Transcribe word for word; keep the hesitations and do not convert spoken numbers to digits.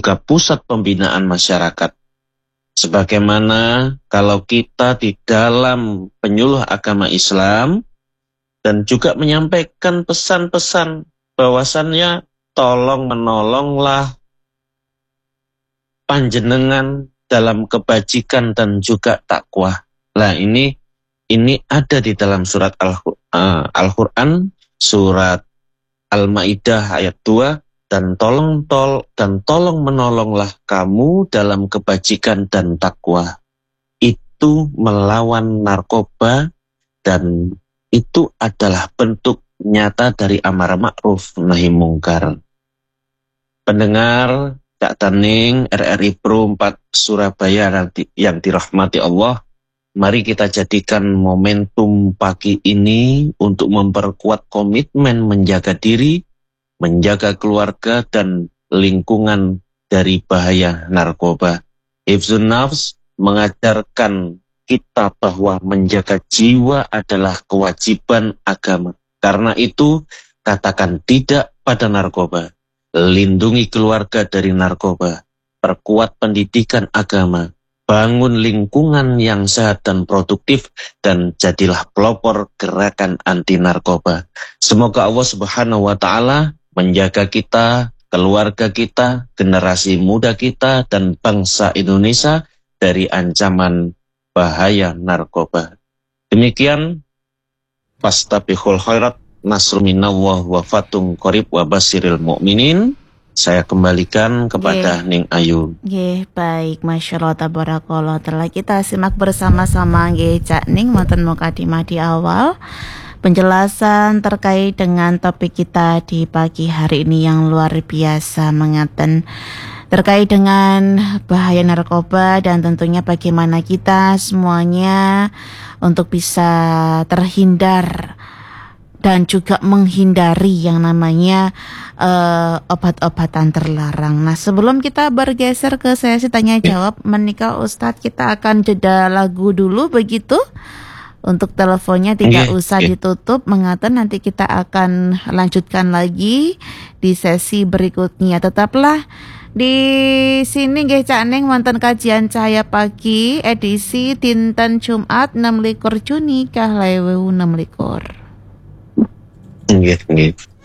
juga pusat pembinaan masyarakat. Sebagaimana kalau kita di dalam penyuluh agama Islam dan juga menyampaikan pesan-pesan bahwasannya tolong menolonglah panjenengan dalam kebajikan dan juga takwa. Nah ini ini ada di dalam surat Al- uh, Al-Quran, surat Al-Maidah ayat dua, dan tolong tol dan tolong menolonglah kamu dalam kebajikan dan takwa. Itu melawan narkoba dan itu adalah bentuk nyata dari amar ma'ruf nahi mungkar. Pendengar Cak Taning R R I Pro empat Surabaya nanti yang dirahmati Allah, mari kita jadikan momentum pagi ini untuk memperkuat komitmen menjaga diri, menjaga keluarga dan lingkungan dari bahaya narkoba. Hifzun Nafs mengajarkan kita bahwa menjaga jiwa adalah kewajiban agama. Karena itu, katakan tidak pada narkoba. Lindungi keluarga dari narkoba. Perkuat pendidikan agama. Bangun lingkungan yang sehat dan produktif, dan jadilah pelopor gerakan anti narkoba. Semoga Allah Subhanahu wa Ta'ala menjaga kita, keluarga kita, generasi muda kita, dan bangsa Indonesia dari ancaman bahaya narkoba. Demikian, fastabiqul khairat, nasrun minallah wa fatung qarib wa basiril mu'minin. Saya kembalikan kepada Ning Ayu. Nggih, baik, Masya Allah, tabarakallah. Telah kita simak bersama-sama nggih Cak Ning wonten mukadimah di awal penjelasan terkait dengan topik kita di pagi hari ini yang luar biasa mengaten terkait dengan bahaya narkoba dan tentunya bagaimana kita semuanya untuk bisa terhindar dan juga menghindari yang namanya uh, obat-obatan terlarang. Nah, sebelum kita bergeser ke sesi tanya jawab menikah Ustadz, kita akan jeda lagu dulu begitu. Untuk teleponnya tidak Yeah, usah yeah. ditutup, mengatakan nanti kita akan lanjutkan lagi di sesi berikutnya. Tetaplah di sini nggih Cak Ning wonten kajian Cahaya Pagi edisi dinten Jumat enam likur Juni kah lewu enam likur. Nggih, nggih.